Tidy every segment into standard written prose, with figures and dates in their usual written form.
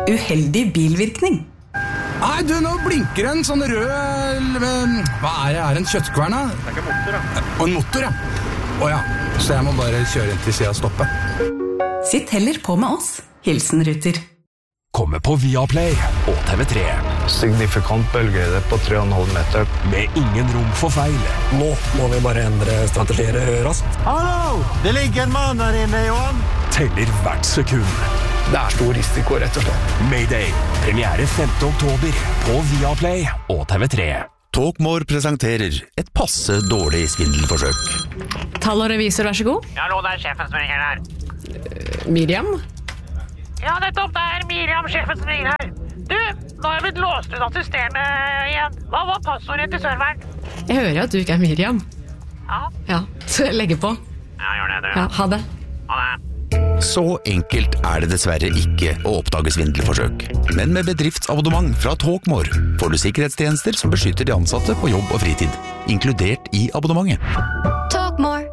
Uheldig bilvirkning. Nei, du, nå blinker en sånn rød... Hva er det? Er det en kjøttkvern da? Det ikke en motor, da. Og en motor, ja. Åja, så jeg må bare kjøre inn til siden og stoppe. Sitt heller på med oss. Hilsen Ruter. Kommer på Viaplay og TV3. Signifikant bølgehøyde på 3,5 meter. Med ingen rom for feil. Nå må vi bare endre strategier raskt. Hallo! Det ligger en mann der inne, Johan. Teller hvert sekund. Det er stor risiko, rett og slett. Mayday. Premiere 5. oktober på Viaplay og TV3. Talkmore presenterer et passe dårlig svindelforsøk. Tall og revisor, vær så god. Ja, hallo, det er sjefen som ringer her. Miriam? Ja, nettopp, det er Miriam, sjefen som ringer her. Du, nå har jeg blitt låst ut av systemet igjen. Hva var passordet til serveren? Jeg hører at du ikke er Miriam. Ja, så jeg legger på. Ja, gjør det, du. Ja, ha det. Ha det. Så enkelt er det dessverre ikke å oppdage svindelforsøk. Men med bedriftsabonnement fra Talkmore får du sikkerhetstjenester som beskytter de ansatte på jobb og fritid, inkludert i abonnementet. Talkmore.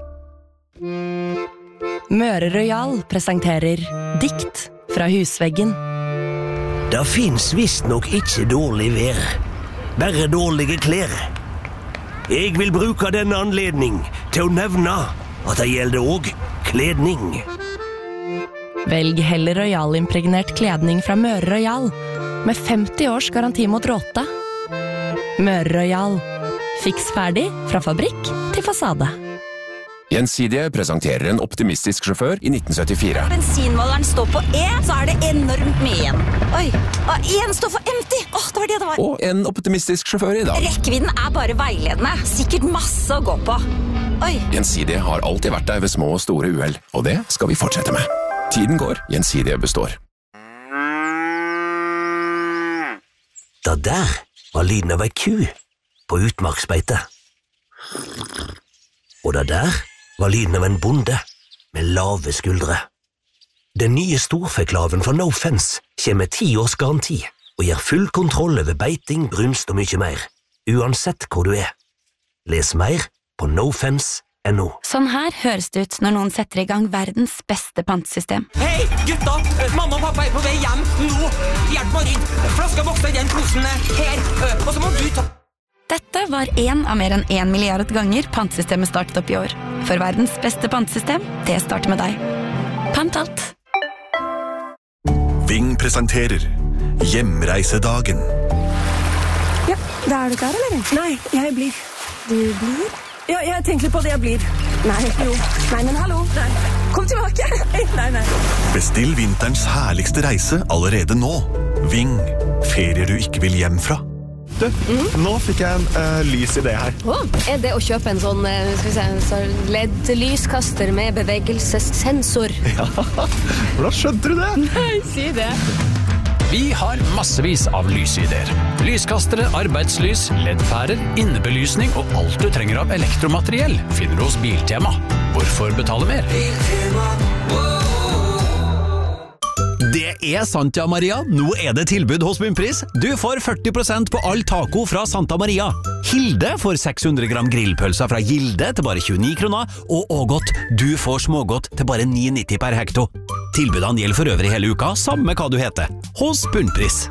Møre Royal presenterer Dikt fra husveggen. Det finnes visst nok ikke dårlig vær, bare dårlige klær. Jeg vil bruke denne anledning til å nevne at det gjelder også kledning. Velg heller Royal-impregnert kledning fra Møre Royal, med 50 års garanti mot råte. Møre Royal. Fiks ferdig fra fabrikk til fasade. Gjensidige presenterer en optimistisk sjåfør i 1974. Bensinmåleren står på E, så er det enormt mye igjen. Oi, en står for empty. Det var det det var. Og en optimistisk sjåfør i dag. Rekkevidden er bare veiledende. Sikkert masse å gå på. Oi. Gjensidige har alltid vært der ved små og store uhell, og det skal vi fortsette med. Tiden går, Gjensidige består. Det der var lyden av ei ku på utmarksbeite. Og det der var lyden av en bonde med lave skuldre. Den nye storfeklaven fra No Fence kommer med 10 års garanti og gir full kontroll over beiting, brunst og mye mer, uansett hvor du er. Les mer på nofence.no. Sånn her høres det ut når noen setter i gang verdens beste pantesystem. Hei, gutta! Mamma og pappa er på vei hjem nå! Hjelp meg å rydde! Flaska vokser i den posen her, og så må du ta... Dette var en av mer enn 1 milliard ganger pantesystemet startet opp i år. For verdens beste pantesystem, det starter med deg. Pant alt. Ving presenterer Hjemreisedagen. Ja, da er du klar, eller? Nei, jeg blir. Du blir? Ja, jeg tenker litt på det jeg blir. Nei, jo. Nei, men hallo. Nei. Kom tilbake. Nei. Bestill vinterens herligste reise allerede nå. Ving. Ferier du ikke vil hjem fra. Du, nå fikk jeg en lys idé her. Er det å kjøpe en sånn, LED-lyskaster med bevegelsessensor? Ja, hvordan skjønte du det? Nei, si det. Vi har massevis av lysideer. Lyskastere, arbeidslys, LED-pærer, innebelysning og alt du trenger av elektromateriell finner du hos Biltema. Hvorfor betale mer? Biltema. Det er sant, ja, Maria. Nå er det tilbud hos Bunnpris. Du får 40% på all taco fra Santa Maria. Hilde får 600 gram grillpølser fra Gilde til bare 29 kroner, og Ågot, du får smågodt til bare 9,90 per hekto. Tilbudene gjelder for øvrig hele uka, samme hva du heter. Hos Bunnpris.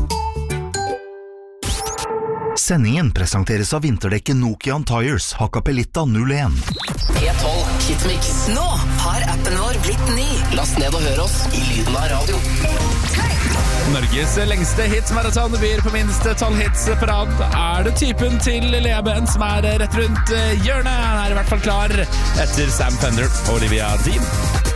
Sendingen presenteres av vinterdekket Nokian Tires Hakkapeliitta 01. E12 Hitmix. Nå har appen vår blitt ny. Last ned og hør oss i lyden av radio. Norges lengste hitsmaraton byr på minste 12 hits på rad. Er det typen til Leben som er rett rundt hjørnet? Han er i hvert fall klar etter Sam Fender og Olivia Dean.